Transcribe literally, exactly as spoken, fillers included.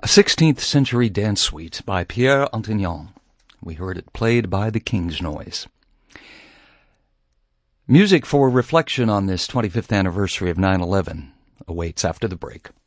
A sixteenth century dance suite by Pierre Antignon. We heard it played by the King's Noise. Music for reflection on this twenty-fifth anniversary of nine eleven awaits after the break.